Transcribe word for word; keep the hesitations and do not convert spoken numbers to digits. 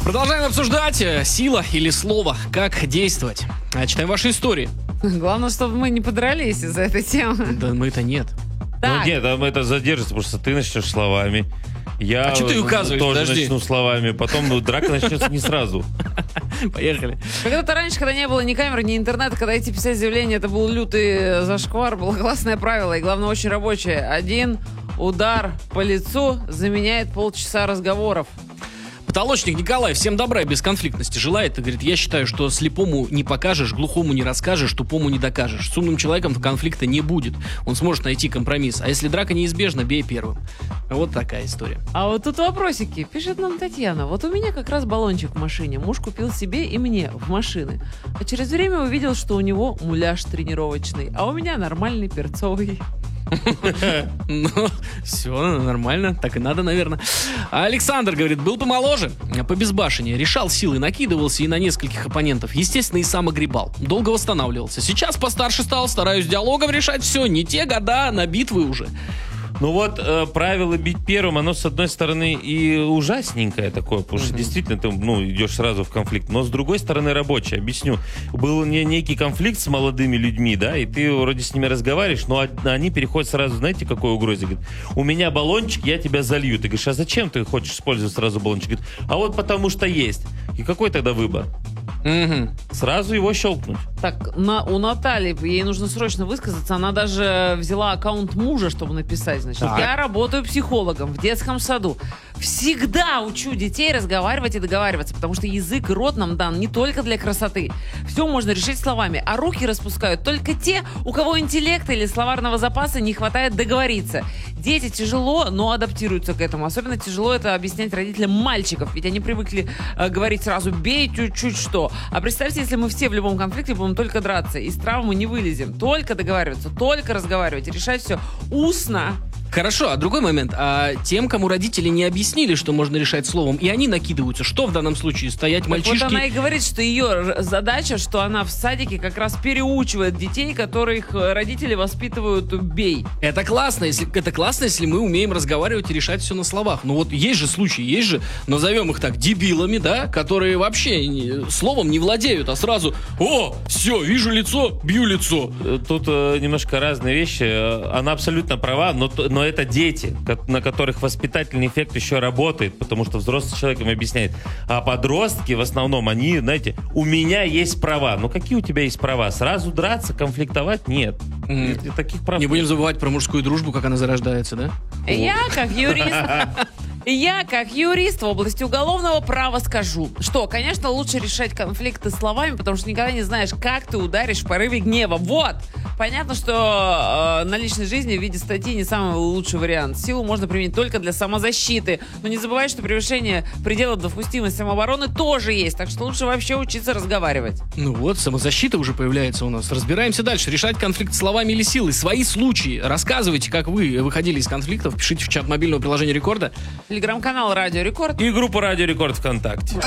Продолжаем обсуждать э, сила или слово, как действовать. А, читаем ваши истории. Главное, чтобы мы не подрались из-за этой темы. Да мы-то нет. Так. Ну нет, там это задержится, потому что ты начнешь словами. Я А что ты указываешь? тоже Подожди. начну словами, потом ну, драка начнется не сразу. Поехали. Когда-то раньше, когда не было ни камеры, ни интернета, когда идти писать заявление, это был лютый зашквар, было классное правило, и главное, очень рабочее. Один удар по лицу заменяет полчаса разговоров. Потолочник Николай, всем добра и бесконфликтности желает. И говорит, я считаю, что слепому не покажешь, глухому не расскажешь, тупому не докажешь. С умным человеком конфликта не будет. Он сможет найти компромисс. А если драка неизбежна, бей первым. Вот такая история. А вот тут вопросики. Пишет нам Татьяна. Вот у меня как раз баллончик в машине. Муж купил себе и мне в машины. А через время увидел, что у него муляж тренировочный, а у меня нормальный перцовый. Ну, все нормально, так и надо, наверное. А Александр говорит, был помоложе, по безбашеннее, решал силы, накидывался и на нескольких оппонентов. Естественно, и сам огребал. Долго восстанавливался. Сейчас постарше стал, стараюсь диалогом решать все. Не те года, на битвы уже. Ну вот, э, правило бить первым, оно, с одной стороны, и ужасненькое такое, потому что Мгм. действительно ты ну, идешь сразу в конфликт, но с другой стороны рабочее. Объясню. Был не, некий конфликт с молодыми людьми, да, и ты вроде с ними разговариваешь, но од- они переходят сразу, знаете, какой угрозе? Говорит, у меня баллончик, я тебя залью. Ты говоришь, а зачем ты хочешь использовать сразу баллончик? Говорит, а вот потому что есть. И какой тогда выбор? Мгм. Сразу его щелкнуть. Так, на, у Натальи, ей нужно срочно высказаться, она даже взяла аккаунт мужа, чтобы написать, значит, Так. я работаю психологом в детском саду. Всегда учу детей разговаривать и договариваться, потому что язык и рот нам дан не только для красоты. Все можно решить словами, а руки распускают только те, у кого интеллекта или словарного запаса не хватает договориться. Дети тяжело, но адаптируются к этому. Особенно тяжело это объяснять родителям мальчиков, ведь они привыкли э, говорить сразу «бей чуть-чуть что». А представьте, если мы все в любом конфликте будем только драться, из травмы не вылезем. Только договариваться, только разговаривать, решать все устно. Хорошо, а другой момент. А тем, кому родители не объяснили, что можно решать словом, и они накидываются, что в данном случае? Стоять Так мальчишки... вот она и говорит, что ее р- задача, что она в садике как раз переучивает детей, которых э, родители воспитывают «бей». Это классно, если это классно, если мы умеем разговаривать и решать все на словах. Ну вот есть же случаи, есть же, назовем их так, дебилами, да, которые вообще не- словом не владеют, а сразу «О, все, вижу лицо, бью лицо». Э, Тут э, немножко разные вещи. Э, Она абсолютно права, но, т- но это дети, ко- на которых воспитательный эффект еще работает, потому что взрослый человек им объясняет. А подростки в основном, они, знаете, у меня есть права. Ну какие у тебя есть права? Сразу драться, конфликтовать? Нет. М. И- и таких прав Не нет. будем забывать про мужскую дружбу, как она зарождается, да? Я, как юрист, я, как юрист в области уголовного права скажу, что, конечно, лучше решать конфликты словами, потому что никогда не знаешь, как ты ударишь в порыве гнева. Вот! Понятно, что э, на личной жизни в виде статьи не самый лучший вариант. Силу можно применить только для самозащиты. Но не забывай, что превышение пределов допустимой самообороны тоже есть. Так что лучше вообще учиться разговаривать. Ну вот, самозащита уже появляется у нас. Разбираемся дальше. Решать конфликт словами или силой. Свои случаи. Рассказывайте, как вы выходили из конфликтов. Пишите в чат мобильного приложения Рекорда. Телеграм-канал «Радио Рекорд». И группа «Радио Рекорд» ВКонтакте.